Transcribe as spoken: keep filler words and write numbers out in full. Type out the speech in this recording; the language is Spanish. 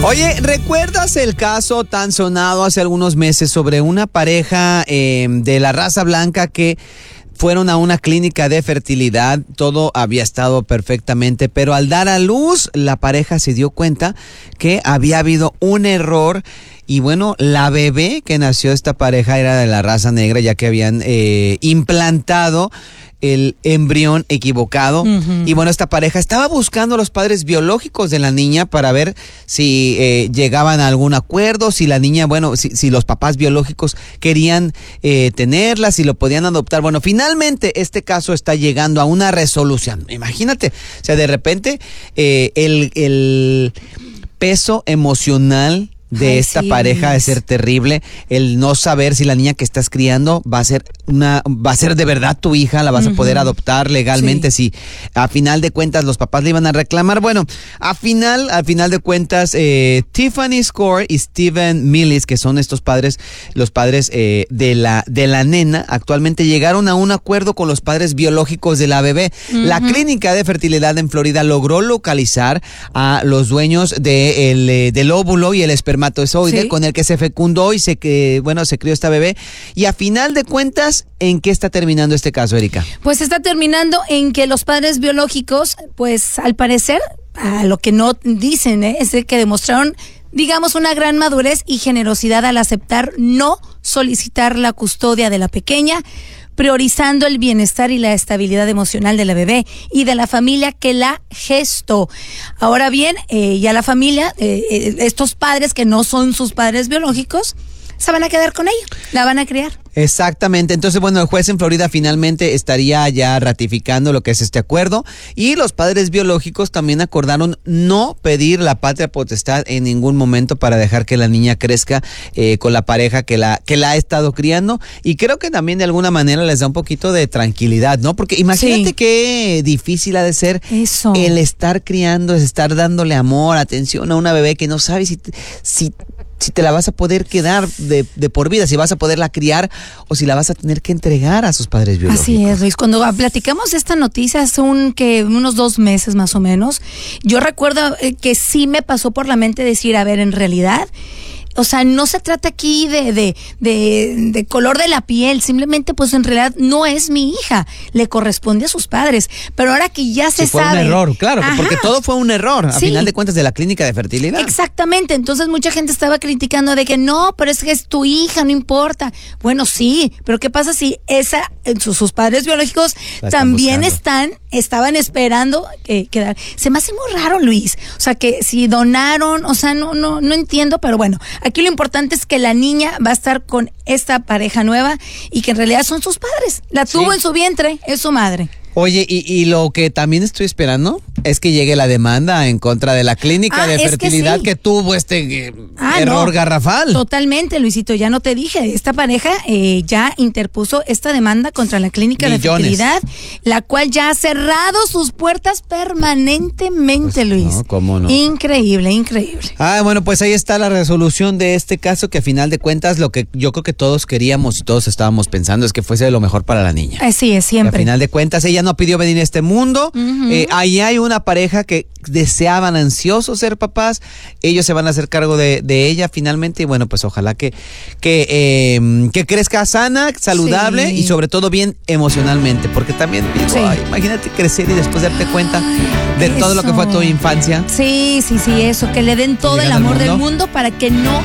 Oye, ¿recuerdas el caso tan sonado hace algunos meses sobre una pareja eh, de la raza blanca que fueron a una clínica de fertilidad? Todo había estado perfectamente, pero al dar a luz, la pareja se dio cuenta que había habido un error. Y bueno, la bebé que nació esta pareja era de la raza negra, ya que habían eh, implantado el embrión equivocado. Uh-huh. Y bueno, esta pareja estaba buscando a los padres biológicos de la niña para ver si eh, llegaban a algún acuerdo, si la niña, bueno, si, si los papás biológicos querían eh, tenerla, si lo podían adoptar. Bueno, finalmente este caso está llegando a una resolución. Imagínate, o sea, de repente eh, el, el peso emocional de Ay, esta sí, pareja de ser terrible, el no saber si la niña que estás criando va a ser una, va a ser de verdad tu hija, la vas uh-huh. a poder adoptar legalmente, sí. Si a final de cuentas los papás le iban a reclamar. Bueno, a final, a final de cuentas, eh, Tiffany Score y Steven Millis, que son estos padres, los padres eh, de la, de la nena, actualmente llegaron a un acuerdo con los padres biológicos de la bebé. Uh-huh. La clínica de fertilidad en Florida logró localizar a los dueños de el, eh, del óvulo y el espermatozoide ¿Sí? con el que se fecundó y se que bueno se crió esta bebé. Y a final de cuentas, ¿en qué está terminando este caso, Erika? Pues está terminando en que los padres biológicos, pues al parecer, a lo que no dicen, ¿eh? es que demostraron, digamos, una gran madurez y generosidad al aceptar no solicitar la custodia de la pequeña, priorizando el bienestar y la estabilidad emocional de la bebé y de la familia que la gestó. Ahora bien, eh, ya la familia, eh, eh, estos padres que no son sus padres biológicos, se van a quedar con ella, la van a criar. Exactamente. Entonces, bueno, el juez en Florida finalmente estaría ya ratificando lo que es este acuerdo, y los padres biológicos también acordaron no pedir la patria potestad en ningún momento para dejar que la niña crezca eh, con la pareja que la que la ha estado criando, y creo que también de alguna manera les da un poquito de tranquilidad, ¿no? Porque imagínate sí. qué difícil ha de ser Eso. el estar criando, es estar dándole amor, atención a una bebé que no sabes si si si te la vas a poder quedar de, de por vida, si vas a poderla criar o si la vas a tener que entregar a sus padres biológicos. Así es, Luis. Cuando platicamos esta noticia hace un, que unos dos meses más o menos, yo recuerdo que sí me pasó por la mente decir, a ver, en realidad, o sea, no se trata aquí de, de, de, de color de la piel, simplemente pues en realidad no es mi hija, le corresponde a sus padres, pero ahora que ya se sí, fue sabe. Fue un error, claro, Ajá. porque todo fue un error, a sí. final de cuentas, de la clínica de fertilidad. Exactamente, entonces mucha gente estaba criticando de que no, pero es que es tu hija, no importa. Bueno, sí, pero ¿qué pasa si esa, sus, sus padres biológicos están también buscando. están, estaban esperando que, que dar? Se me hace muy raro, Luis, o sea, que si donaron, o sea, no, no, no entiendo, pero bueno. Aquí lo importante es que la niña va a estar con esta pareja nueva y que en realidad son sus padres. La tuvo sí. en su vientre, es su madre. Oye, y, y lo que también estoy esperando es que llegue la demanda en contra de la clínica ah, de fertilidad que, sí. que tuvo este eh, ah, error no. garrafal. Totalmente, Luisito, ya no te dije. Esta pareja eh, ya interpuso esta demanda contra la clínica Millones. de fertilidad, la cual ya ha cerrado sus puertas permanentemente, pues, Luis. No, ¿cómo no? Increíble, increíble. Ah, bueno, pues ahí está la resolución de este caso, que a final de cuentas lo que yo creo que todos queríamos y todos estábamos pensando es que fuese lo mejor para la niña. Así es, siempre. Que a final de cuentas ella no pidió venir a este mundo. Uh-huh. Eh, ahí hay una pareja que deseaban ansiosos ser papás. Ellos se van a hacer cargo de, de ella finalmente. Y bueno, pues ojalá que, que, eh, que crezca sana, saludable sí. y sobre todo bien emocionalmente. Porque también, digo, sí. ay, imagínate crecer y después darte cuenta de eso. todo lo que fue tu infancia. Sí, sí, sí, eso. Que le den todo el amor mundo. del mundo para que no